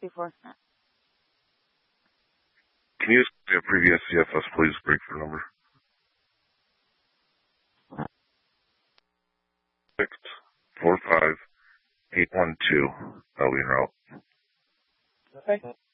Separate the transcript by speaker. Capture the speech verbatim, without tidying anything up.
Speaker 1: before.
Speaker 2: Can you use the previous C F S, please, breakthrough number? Six four five eight one two. That'll be en route.
Speaker 3: Okay.